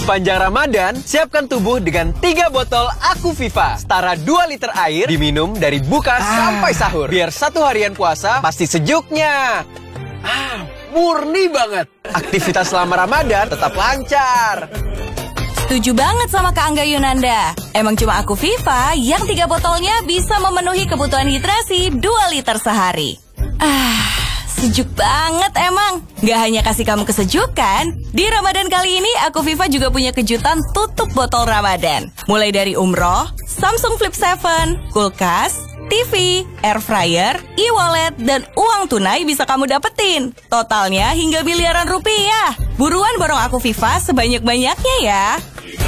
Sepanjang Ramadan, siapkan tubuh dengan 3 botol Aku Viva. Setara 2 liter air diminum dari buka sampai sahur. Biar satu harian puasa pasti sejuknya. Murni banget. Aktivitas selama Ramadan tetap lancar. Setuju banget sama Kak Angga Yunanda. Emang cuma Aku Viva yang 3 botolnya bisa memenuhi kebutuhan hidrasi 2 liter sehari. Sejuk banget emang. Gak hanya kasih kamu kesejukan, di Ramadan kali ini Aku Viva juga punya kejutan tutup botol Ramadan. Mulai dari umroh, Samsung Flip 7, kulkas, TV, air fryer, e-wallet, dan uang tunai bisa kamu dapetin. Totalnya hingga miliaran rupiah. Buruan borong Aku Viva sebanyak-banyaknya ya.